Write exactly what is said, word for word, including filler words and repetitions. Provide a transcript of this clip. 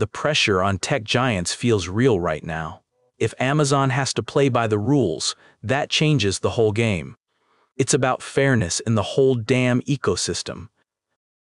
the pressure on tech giants feels real right now. If Amazon has to play by the rules, that changes the whole game. It's about fairness in the whole damn ecosystem.